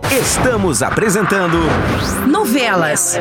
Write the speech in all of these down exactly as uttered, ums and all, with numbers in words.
Estamos apresentando Novelas.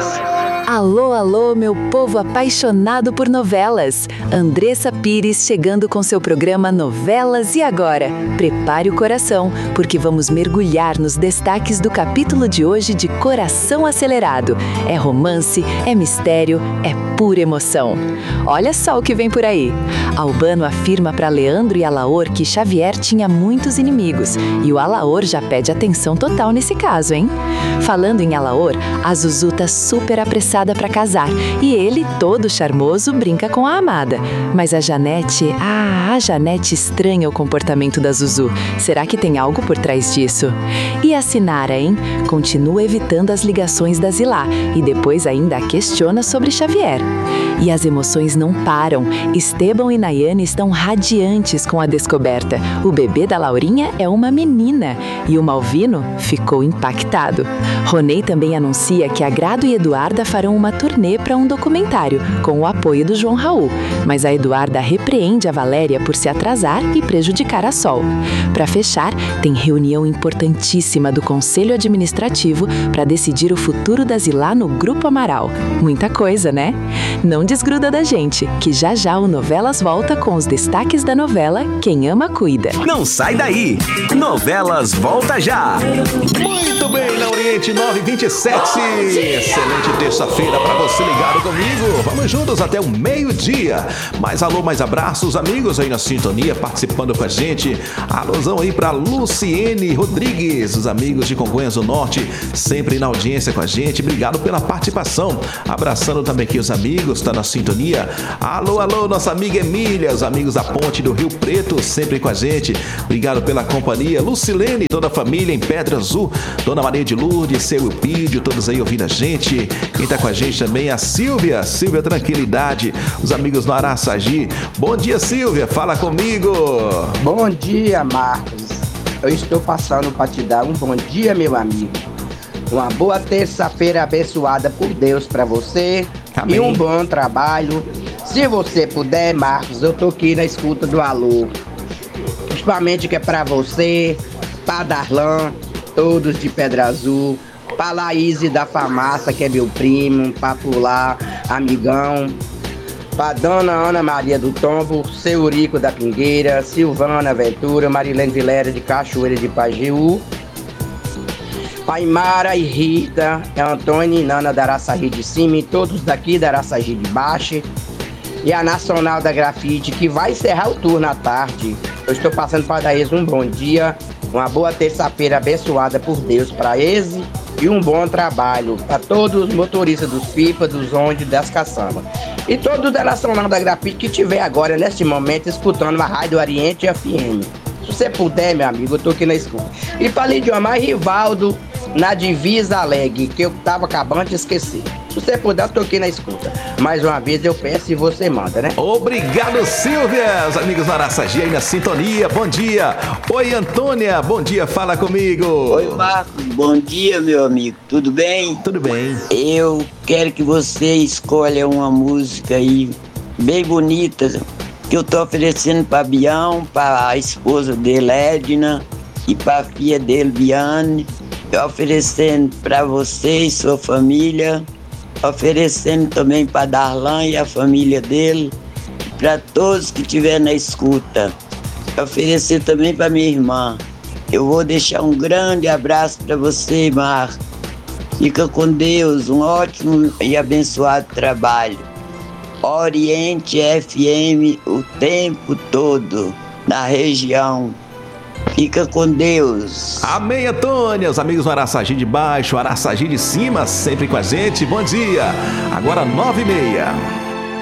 Alô, alô, meu povo apaixonado por novelas. Andressa Pires chegando com seu programa Novelas e Agora. Prepare o coração, porque vamos mergulhar nos destaques do capítulo de hoje de Coração Acelerado. É romance, é mistério, é pura emoção. Olha só o que vem por aí. Albano afirma para Leandro e Alaor que Xavier tinha muitos inimigos, e o Alaor já pede atenção total nesse caso, hein? Falando em Alaor, a Zuzu tá super apressada para casar, e ele, todo charmoso, brinca com a amada. Mas a Janete, ah, a Janete estranha o comportamento da Zuzu. Será que tem algo por trás disso? E a Sinara, hein? Continua evitando as ligações da Zilá, e depois ainda a questiona sobre Xavier. E as emoções não param. Esteban e Nayane estão radiantes com a descoberta. O bebê da Laurinha é uma menina, e o Malvino ficou impactado. Ronei também anuncia que a Grado e Eduarda farão uma turnê para um documentário, com o apoio do João Raul. Mas a Eduarda repreende a Valéria por se atrasar e prejudicar a Sol. Para fechar, tem reunião importantíssima do Conselho Administrativo para decidir o futuro da Zilá no Grupo Amaral. Muita coisa, né? Não desgruda da gente, que já já o Novelas volta com os destaques da novela Quem Ama Cuida. Não sai daí! Novelas volta já! Muito bem, na Oriente nove e vinte e sete. Excelente terça-feira para você ligado comigo. Vamos juntos até o meio-dia. Mais alô, mais abraços, amigos aí na sintonia, participando com a gente. Alôzão aí para Luciene Rodrigues, os amigos de Congonhas do Norte, sempre na audiência com a gente. Obrigado pela participação. Abraçando também aqui os amigos, tá na sintonia. Alô, alô, nossa amiga Emília, os amigos da Ponte do Rio Preto, sempre com a gente. Obrigado pela companhia. Lucilene, toda a família em Pedra Azul, Dona Maria de Lourdes, seu Eupídio, todos aí ouvindo a gente. Quem tá com a gente também é a Silvia, Silvia Tranquilidade, os amigos no Araçagi. Bom dia, Silvia, fala comigo. Bom dia, Marcos. Eu estou passando para te dar um bom dia, meu amigo. Uma boa terça-feira abençoada por Deus para você. Amém. E um bom trabalho. Se você puder, Marcos, eu tô aqui na escuta do alô. Principalmente que é para você, para Darlan, todos de Pedra Azul, para Laís da farmácia, que é meu primo, para Pular, amigão, para Dona Ana Maria do Tombo, seu Eurico da Pingueira, Silvana Ventura, Marilene Vilera de Cachoeira de Pajeú, Paimara e Rita, Antônio e Nana da Araçagi de Cima, e todos daqui da Araçagi de Baixo, e a Nacional da Grafite, que vai encerrar o turno à tarde. Eu estou passando para dar eles um bom dia, uma boa terça-feira abençoada por Deus para eles, e um bom trabalho para todos os motoristas dos pipas, dos ônibus, das caçambas. E todos da Nacional da Grafite que estiver agora, neste momento, escutando a Rádio Oriente F M. Se você puder, meu amigo, eu tô aqui na escuta. E para Lidiomar Rivaldo, na Divisa Alegre, que eu tava acabando de esquecer. Se você puder, eu tô aqui na escuta. Mais uma vez eu peço e você manda, né? Obrigado, Silvia. Os amigos do Araçagi aí na sintonia. Bom dia. Oi, Antônia. Bom dia, fala comigo. Oi, Marcos. Bom dia, meu amigo. Tudo bem? Tudo bem. Eu quero que você escolha uma música aí bem bonita que eu tô oferecendo para Bião, para a esposa dele, Edna, e para a filha dele, Biane. Eu oferecendo para você e sua família, oferecendo também para Darlan e a família dele, para todos que estiverem na escuta. Oferecer também para minha irmã. Eu vou deixar um grande abraço para você, Marcos. Fica com Deus, um ótimo e abençoado trabalho. Oriente F M o tempo todo, na região. Fica com Deus. Amém, Antônia. Os amigos do Araçagi de Baixo, Araçagi de Cima, sempre com a gente. Bom dia. Agora nove e meia.